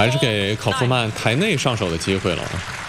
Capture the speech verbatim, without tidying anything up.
还是给考夫曼台内上手的机会了。